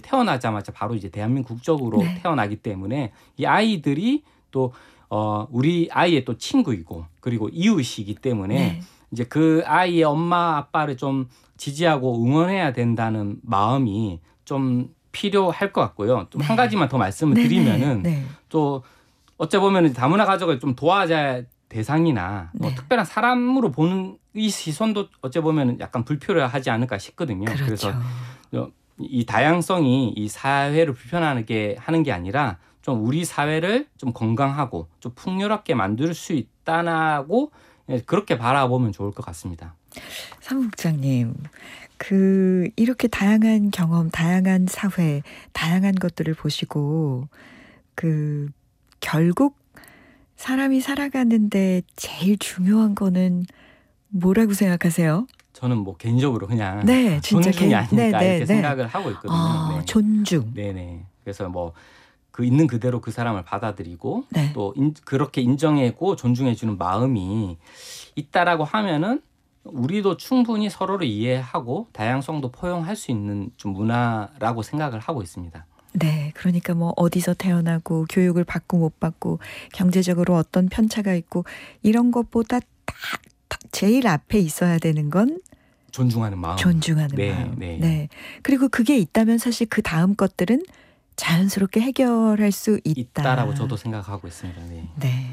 태어나자마자 바로 이제 대한민국 국적으로 네. 태어나기 때문에 이 아이들이 또 우리 아이의 또 친구이고 그리고 이웃이기 때문에 네. 이제 그 아이의 엄마 아빠를 좀 지지하고 응원해야 된다는 마음이 좀 필요할 것 같고요. 좀 한 네. 가지만 더 말씀을 네네. 드리면은 네. 또 어찌 보면 다문화 가족을 좀 도와줘야 대상이나 뭐 네. 특별한 사람으로 보는 이 시선도 어찌 보면 약간 불필요하지 않을까 싶거든요. 그렇죠. 그래서 이 다양성이 이 사회를 불편하게 하는 게 아니라 좀 우리 사회를 좀 건강하고 좀 풍요롭게 만들 수 있다고 그렇게 바라보면 좋을 것 같습니다. 사무국장님, 이렇게 다양한 경험, 다양한 사회, 다양한 것들을 보시고 결국 사람이 살아가는데 제일 중요한 거는 뭐라고 생각하세요? 저는 뭐 개인적으로 그냥 네, 진짜 존중이 아닐까 네, 이렇게 네. 생각을 하고 있거든요. 네. 존중. 네네. 그래서 뭐 그 있는 그대로 그 사람을 받아들이고 네. 또 그렇게 인정해고 존중해주는 마음이 있다라고 하면은 우리도 충분히 서로를 이해하고 다양성도 포용할 수 있는 좀 문화라고 생각을 하고 있습니다. 네, 그러니까 뭐 어디서 태어나고 교육을 받고 못 받고 경제적으로 어떤 편차가 있고 이런 것보다 제일 앞에 있어야 되는 건 존중하는 마음. 존중하는 네, 마음. 네. 네. 그리고 그게 있다면 사실 그 다음 것들은 자연스럽게 해결할 수 있다라고 저도 생각하고 있습니다. 네. 네.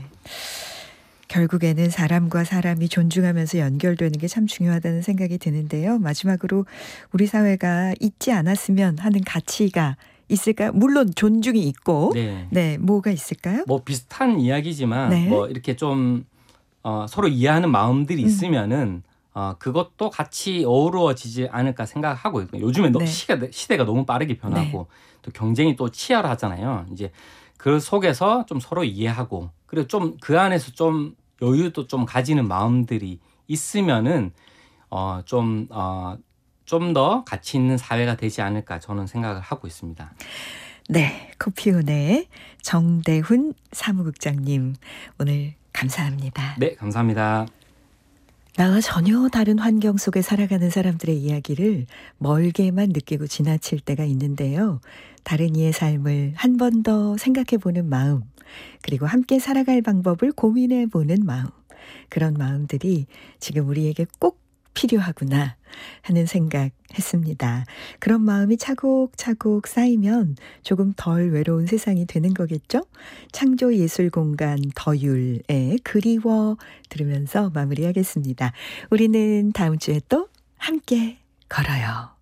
결국에는 사람과 사람이 존중하면서 연결되는 게 참 중요하다는 생각이 드는데요. 마지막으로 우리 사회가 잊지 않았으면 하는 가치가 있을까요? 물론 존중이 있고, 네. 네, 뭐가 있을까요? 뭐 비슷한 이야기지만 네. 뭐 이렇게 좀 서로 이해하는 마음들이 있으면은 그것도 같이 어우러지지 않을까 생각하고 있거든요. 요즘에 네. 시대가 너무 빠르게 변하고 또 경쟁이 또 치열하잖아요. 이제 그 속에서 좀 서로 이해하고 그리고 좀 그 안에서 좀 여유도 좀 가지는 마음들이 있으면은 좀 더 가치 있는 사회가 되지 않을까 저는 생각을 하고 있습니다. 네, 코피온의 정대훈 사무국장님 오늘 감사합니다. 네, 감사합니다. 나와 전혀 다른 환경 속에 살아가는 사람들의 이야기를 멀게만 느끼고 지나칠 때가 있는데요. 다른 이의 삶을 한 번 더 생각해보는 마음, 그리고 함께 살아갈 방법을 고민해보는 마음, 그런 마음들이 지금 우리에게 꼭 필요하구나 하는 생각 했습니다. 그런 마음이 차곡차곡 쌓이면 조금 덜 외로운 세상이 되는 거겠죠? 창조예술공간 더율의 그리워 들으면서 마무리하겠습니다. 우리는 다음 주에 또 함께 걸어요.